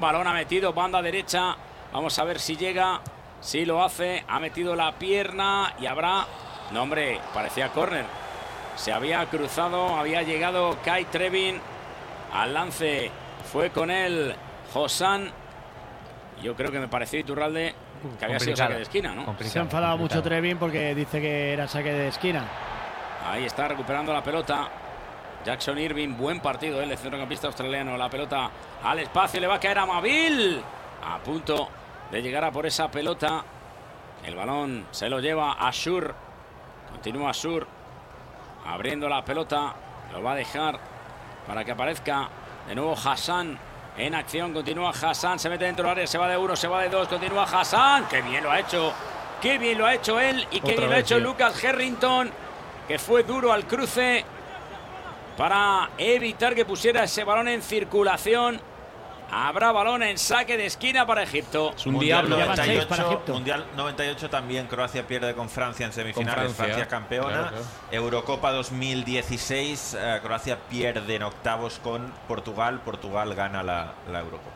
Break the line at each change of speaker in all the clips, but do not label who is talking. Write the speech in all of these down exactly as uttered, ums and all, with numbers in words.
Balón ha metido, banda derecha. Vamos a ver si llega. Sí lo hace. Ha metido la pierna y habrá... No, hombre, parecía córner. Se había cruzado, había llegado Kai Trevin al lance. Fue con él Josán. Yo creo que me pareció Iturralde que había sido saque de esquina, ¿no?
Se ha enfadado mucho Trevin porque dice que era saque de esquina.
Ahí está recuperando la pelota Jackson Irving, buen partido el centrocampista australiano. La pelota al espacio, le va a caer a Mavil. A punto de llegar a por esa pelota. El balón se lo lleva a Ashur. Continúa Ashur abriendo la pelota. Lo va a dejar para que aparezca de nuevo Hassan en acción. Continúa Hassan, se mete dentro del área, se va de uno, se va de dos. Continúa Hassan, qué bien lo ha hecho. Qué bien lo ha hecho él y qué bien lo ha hecho Lucas Harrington, que fue duro al cruce para evitar que pusiera ese balón en circulación. Habrá balón en saque de esquina para Egipto.
Es un
Mundial
diablo
noventa y ocho,
para Egipto.
Mundial noventa y ocho también Croacia pierde con Francia en semifinales.
Francia,
Francia campeona.
claro, claro.
Eurocopa dos mil dieciséis, eh, Croacia pierde en octavos con Portugal. Portugal gana la, la Eurocopa.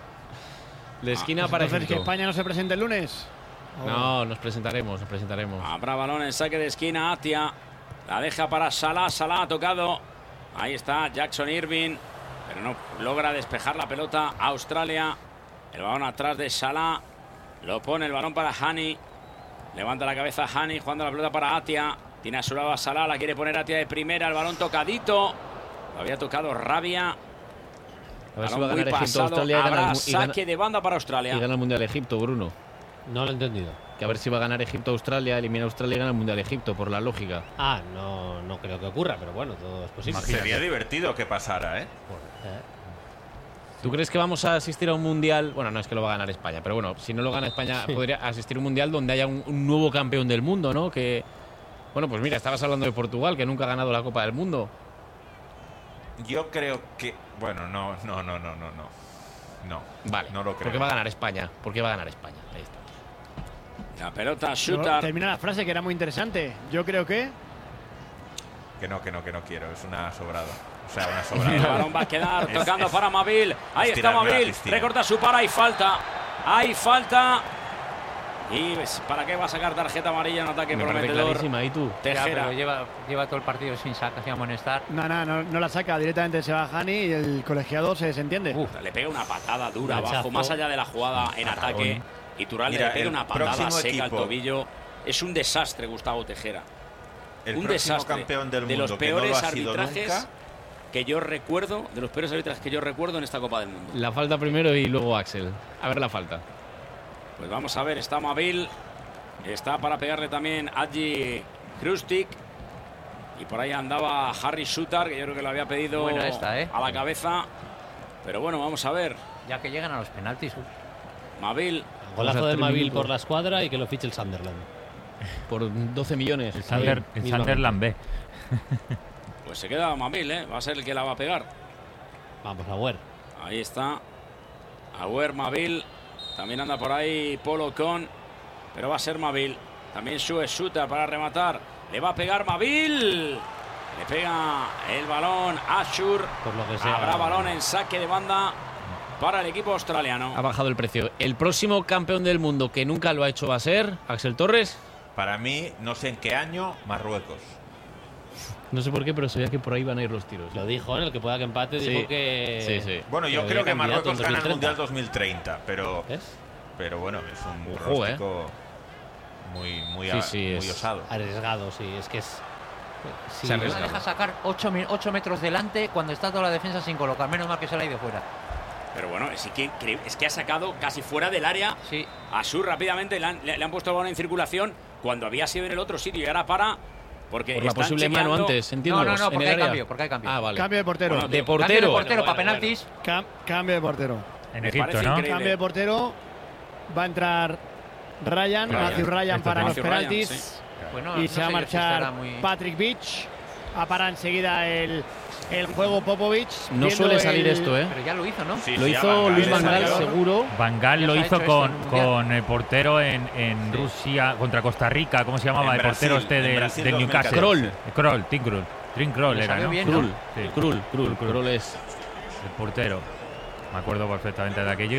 La esquina para
Entonces,
Egipto.
¿que España no se presente el lunes?
No, nos presentaremos, nos presentaremos.
Habrá balón en saque de esquina. Atia la deja para Salah. Salah ha tocado. Ahí está Jackson Irving, pero no logra despejar la pelota. Australia. El balón atrás de Salah. Lo pone el balón para Hani. Levanta la cabeza Hani, jugando la pelota para Atia. Tiene a su lado a Salah. La quiere poner Atia de primera. El balón tocadito. Lo había tocado Rabia.
A ver si
Balón
va a ganar
muy
Egipto,
pasado.
Australia y gana,
Habrá
el, mu- y gana-
saque de banda para Australia.
y gana el Mundial Egipto, Bruno.
No lo he entendido.
Que a ver si va a ganar Egipto, Australia, elimina a Australia y gana el Mundial Egipto, por la lógica.
Ah, no, no creo que ocurra, pero bueno, todo es posible.
Sería divertido que pasara, ¿eh?
Eh,
¿Tú crees que vamos a asistir a un Mundial? Bueno, no es que lo va a ganar España, pero bueno, si no lo gana España,
Sí.
podría asistir a un Mundial donde haya un, un nuevo campeón del mundo, ¿no? Que, bueno, pues mira, estabas hablando de Portugal, que nunca ha ganado la Copa del Mundo.
Yo creo que... Bueno, no, no, no, no, no, no. No,
Vale,
no lo creo.
porque va a ganar España, porque va a ganar España. Ahí está.
La pelota
No,
shooter.
termina la frase que era muy interesante. Yo creo que...
Que no, que no, que no quiero. Es una sobrada. O sea, una
El
sobrada.
balón va a quedar
Es-
tocando
es-
para Mavil. Ahí
es
está
tirarme a la
Mavil.
piscina.
Recorta su para. Hay falta. Hay falta. ¿Y ves, para qué va a sacar tarjeta amarilla en ataque
Me parece
prometedor?
clarísima, ¿y tú?
Ya,
Tejera.
pero lleva, lleva todo el partido sin sacar, sin amonestar.
No, no, no, no la saca. Directamente se va Hani y el colegiado se desentiende.
Uf.
Le pega una patada dura
Un
abajo,
hachazo.
más allá de la jugada en ataque. Y Turalde
Mira,
le pega
el
una patada
próximo
seca al
equipo-
tobillo. Es un desastre, Gustavo Tejera.
El
un
próximo
desastre.
campeón del
de
mundo
los
que no lo
peores
ha sido
arbitrajes
nunca.
que yo recuerdo, de los peores arbitrajes que yo recuerdo en esta Copa del Mundo.
La falta primero y luego Axel. A ver la falta.
Pues vamos a ver, está Mavil. Está para pegarle también Adji Krustik. Y por ahí andaba Harry Shooter, que yo creo que lo había pedido
Buena esta, ¿eh?
a la cabeza. Pero bueno, vamos a ver.
Ya que llegan a los penaltis. uf.
Mavil.
Golazo
Vamos a
de
tres
Mavil
minutos.
por la escuadra y que lo fiche el Sunderland.
Por doce millones.
El, Sander,
Bien,
el
mismamente.
Sunderland B.
Pues se queda Mavil, ¿eh? Va a ser el que la va a pegar.
Vamos a ver.
Ahí está. Agüer, Mavil. También anda por ahí Polo Con. Pero va a ser Mavil. También sube Shooter para rematar. Le va a pegar Mavil. Le pega el balón a Ashur.
Por lo que sea.
Habrá balón en saque de banda para el equipo australiano.
Ha bajado el precio. El próximo campeón del mundo que nunca lo ha hecho va a ser Axel Torres.
Para mí, no sé en qué año, Marruecos.
No sé por qué, pero sabía que por ahí van a ir los tiros.
Lo dijo, en el que pueda que empate,
Sí.
dijo que.
Sí, sí.
Bueno, yo
había
creo que
candidato
Marruecos
en
gana el
dos mil treinta.
Mundial dos mil treinta, pero,
¿Ves?
pero bueno, es un
Ojo,
pronóstico muy, muy,
Sí,
a-
sí,
muy
es-
osado.
Arriesgado, sí. Es que es. Sí,
Se
No
arriesga.
la deja sacar ocho metros delante cuando está toda la defensa sin colocar. Menos mal que se la ha ido fuera.
Pero bueno, es que, es que ha sacado casi fuera del área
Sí.
a Ashur rápidamente. Le han, le- le han puesto el balón en circulación cuando había sido en el otro sitio. Y ahora para. Porque
Por la
están
posible mano
chequeando-
antes, entiendo.
No, no, no,
en
porque
el
hay
área.
cambio, porque hay cambio.
Ah, vale.
Cambio de portero.
Bueno,
De
Cambio de
portero.
portero para
Bueno, bueno,
penaltis.
Cam- cambio de portero.
En
Me
Egipto,
parece
¿no?
increíble.
Cambio de portero. Va a entrar Ryan,
Ryan.
Matthew Ryan
Esto
para
es
los
Matthew Ryan,
penaltis.
sí.
Bueno,
Y
no
se va a
sé yo si
marchar
estará muy-
Patrick Beach. A parar enseguida el, el juego Popovic.
No
viendo
suele salir
el-
esto, ¿eh?
Pero ya lo hizo, ¿no?
Sí,
Lo
sí,
hizo
a Van Gaal
Luis
le
Van Gaal,
salió.
seguro.
Van Gaal
Ya
lo
se ha
hizo
hecho esto
con,
en un mundial.
con el portero en, en Rusia, contra Costa Rica. ¿Cómo se llamaba?
En
el portero
Brasil,
este
en
del,
Brasil
del
dos mil
Newcastle.
catorce.
Kroll.
Kroll, Tim Kroll. Tim Kroll
Le
era,
salió
¿no?
bien,
Krul.
Sí.
Krul, Krul,
Krul.
Krul es.
El portero. Me acuerdo perfectamente de aquello.